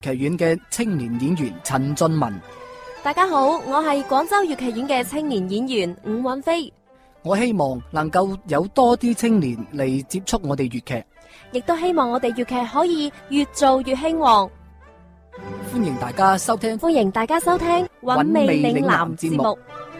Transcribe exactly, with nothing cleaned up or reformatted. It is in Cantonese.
劇院嘅青年演員陳俊文。 大家好，我係廣州粵劇院嘅青年演員伍允飛。 我希望能夠有多啲青年嚟接觸我哋粵劇， 亦都希望我哋粵劇可以越做越興旺。 歡迎大家收聽， 歡迎大家收聽《韻味嶺南》節目。